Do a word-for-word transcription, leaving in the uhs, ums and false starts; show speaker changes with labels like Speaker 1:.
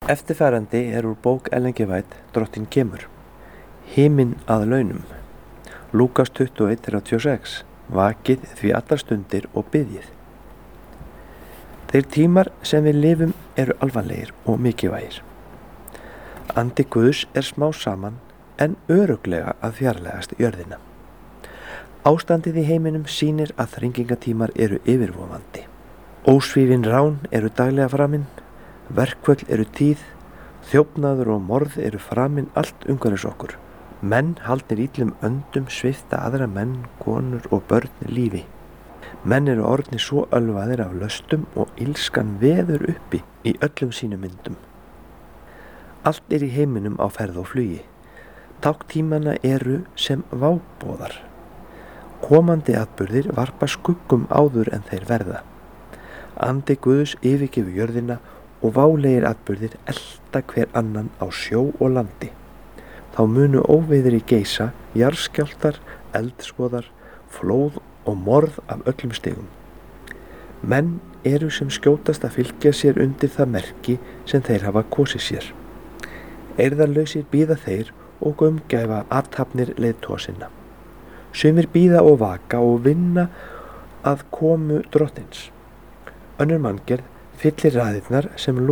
Speaker 1: Eftirfarandi er úr bók Ellen G. White, Drottinn kemur. Himinn að launum. Lúkas tuttugu og eitt þrjátíu og sex. Vakið því allar stundir og biðjið. Þeir tímar sem við lifum eru alvarlegir og mikilvægir. Andi Guðs er smá saman en örugglega að fjarlægast jörðina. Ástandið í heiminum sýnir að þrengingatímar eru yfirvofandi. Ósvífin rán eru daglega framinn, verkföll eru tíð, þjófnaður og morð eru framinn allt umhverfis okkur. Menn haldnir illum öndum svipta aðra menn, konur og börn lífi. Menn eru orðnir svo ölvaðir af löstum og illskan veður uppi í öllum sínum myndum. Allt er í heiminum á ferð og flugi. Tákntímanna eru sem váboðar. Komandi atburðir varpa skuggum áður en þeir verða. Andi Guðs yfirgefur jörðina og válegir atburðir elta hver annan á sjó og landi. Þá munu óveðri geisa, jarðskjálftar, eldsvoðar, flóð og morð af öllum stigum. Menn eru sem skjótast að fylgja sér undir það merki sem þeir hafa kosið sér. Eirðarlausir bíða þeir og gaumgæfa athafnir leiðtoga sinna. Sumir bíða og vaka og vinna að komu drottins. Önnur manngerð fyllir raðirnar sem